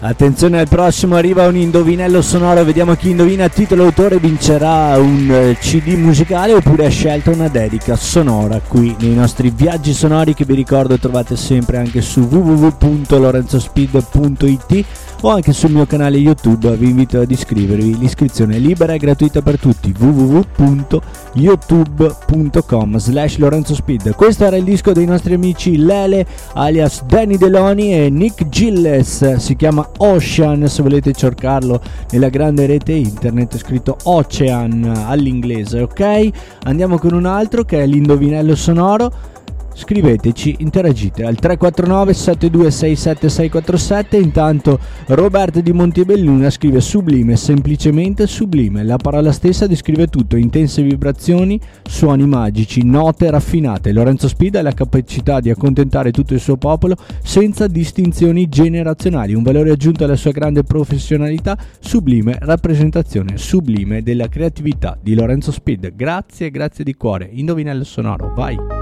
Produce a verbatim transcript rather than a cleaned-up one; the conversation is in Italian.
Attenzione, al prossimo arriva un indovinello sonoro, vediamo chi indovina titolo autore vincerà un C D musicale oppure ha scelto una dedica sonora qui nei nostri viaggi sonori, che vi ricordo trovate sempre anche su w w w punto lorenzospeed punto i t o anche sul mio canale YouTube. Vi invito ad iscrivervi, l'iscrizione è libera e gratuita per tutti, w w w punto youtube punto com slash lorenzospeed. Questo era il disco dei nostri amici Lele alias Danny Deloni e Nick Gilles, si chiama Ocean, se volete cercarlo nella grande rete internet, scritto Ocean all'inglese, ok? Andiamo con un altro che è l'indovinello sonoro. Scriveteci, interagite al tre quattro nove sette due sei sette sei quattro sette. Intanto Roberto di Montebelluna scrive sublime, semplicemente sublime. La parola stessa descrive tutto: intense vibrazioni, suoni magici, note raffinate. Lorenzo Speed ha la capacità di accontentare tutto il suo popolo senza distinzioni generazionali, un valore aggiunto alla sua grande professionalità, sublime rappresentazione, sublime della creatività di Lorenzo Speed. Grazie, grazie di cuore. Indovinello sonoro, vai!